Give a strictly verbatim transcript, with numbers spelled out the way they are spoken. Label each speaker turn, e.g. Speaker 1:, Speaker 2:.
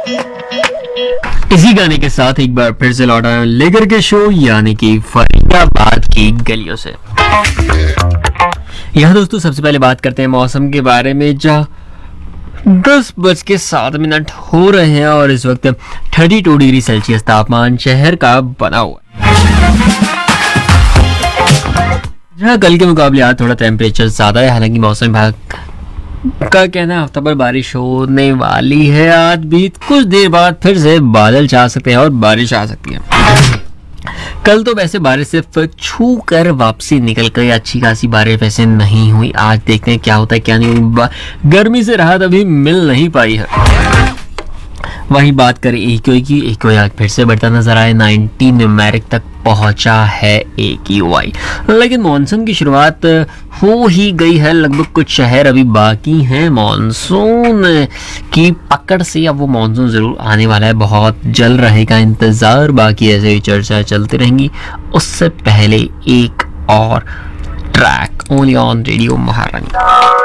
Speaker 1: इसी गाने के साथ एक बार फिर से लौटा लेकर के शो यानी कि फरीदाबाद की गलियों से। यहाँ दोस्तों सबसे पहले बात करते हैं मौसम के बारे में, जहाँ दस बज के सात मिनट हो रहे हैं और इस वक्त थर्टी टू डिग्री सेल्सियस तापमान शहर का बना हुआ है। जहाँ कल के मुकाबले आज थोड़ा टेम्परेचर ज्यादा है, हालांकि मौसम विभाग का कहना है हफ्ता भर बारिश होने वाली है। आज भी कुछ देर बाद फिर से बादल छा सकते हैं और बारिश आ सकती है। कल तो वैसे बारिश सिर्फ छू कर वापसी निकल गई, अच्छी खासी बारिश वैसे नहीं हुई। आज देखते हैं क्या होता है क्या नहीं हुई, गर्मी से राहत अभी मिल नहीं पाई है। वही बात करें एक्यू की, एक्यू आज फिर से बढ़ता नजर आए, नाइनटी न्यूमेरिक तक पहुंचा है एक्यूआई। लेकिन मॉनसून की शुरुआत हो ही गई है, लगभग कुछ शहर अभी बाकी हैं मॉनसून की पकड़ से। अब वो मॉनसून जरूर आने वाला है, बहुत जल्द रहेगा इंतजार, बाकी ऐसे ही चर्चा चलती रहेंगी। उससे पहले एक और ट्रैक ओनली ऑन रेडियो महारानी।